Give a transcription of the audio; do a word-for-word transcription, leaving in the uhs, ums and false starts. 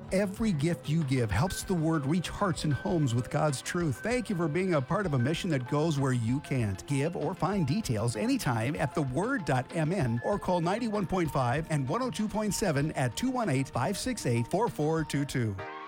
Every gift you give helps the Word reach hearts and homes with God's truth. Thank you for being a part of a mission that goes where you can't. Give or find details anytime at the word dot m n or call ninety-one point five and one oh two point seven at two one eight, five six eight, four four two two.